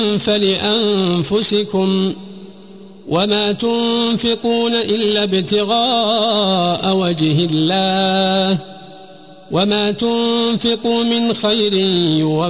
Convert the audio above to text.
فلأنفسكم وما تنفقون إلا ابتغاء وجه الله وما تنفقوا من خير يوفى